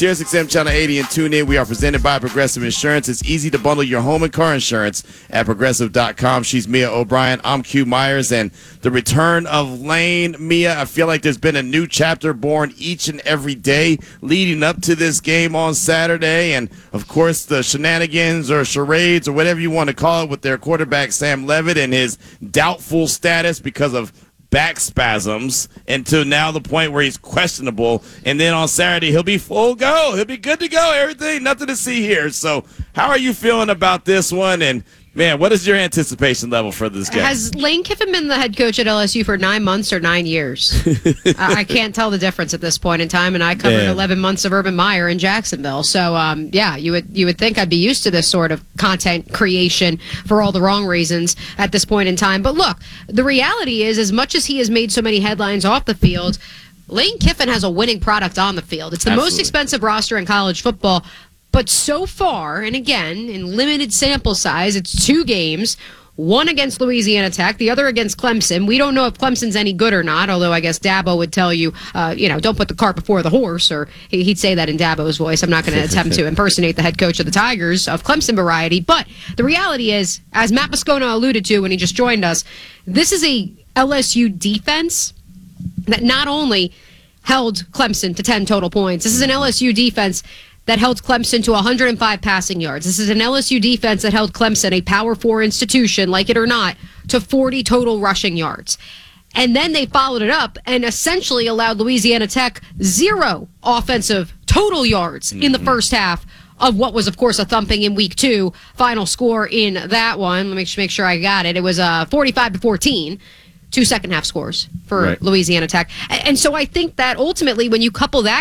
SiriusXM Channel 80 and tune in. We are presented by Progressive Insurance. It's easy to bundle your home and car insurance at Progressive.com. She's Mia O'Brien. I'm Q Myers. And the return of Lane. Mia, I feel like there's been a new chapter born each and every day leading up to this game on Saturday. And, of course, the shenanigans or charades or whatever you want to call it with their quarterback Sam Levitt and his doubtful status because of back spasms until now the point where he's questionable. And then on Saturday, he'll be full go. He'll be good to go. Everything, nothing to see here. So how are you feeling about this one? And, man, what is your anticipation level for this game? Has Lane Kiffin been the head coach at LSU for 9 months or 9 years? I can't tell the difference at this point in time, and I covered 11 months of Urban Meyer in Jacksonville. So, yeah, you would think I'd be used to this sort of content creation for all the wrong reasons at this point in time. But look, the reality is, as much as he has made so many headlines off the field, Lane Kiffin has a winning product on the field. It's the most expensive roster in college football. But so far, and again, in limited sample size, it's 2 games, one against Louisiana Tech, the other against Clemson. We don't know if Clemson's any good or not, although I guess Dabo would tell you, don't put the cart before the horse, or he'd say that in Dabo's voice. I'm not going to attempt to impersonate the head coach of the Tigers of Clemson variety. But the reality is, as Matt Moscona alluded to when he just joined us, this is a LSU defense that not only held Clemson to 10 total points, this is an LSU defense that held Clemson to 105 passing yards. This is an LSU defense that held Clemson, a Power 4 institution, like it or not, to 40 total rushing yards. And then they followed it up and essentially allowed Louisiana Tech 0 offensive total yards in the first half of what was, of course, a thumping in week 2. Final score in that one, let me make sure I got it. It was 45-14. 2 second half scores for Louisiana Tech. And so I think that ultimately when you couple that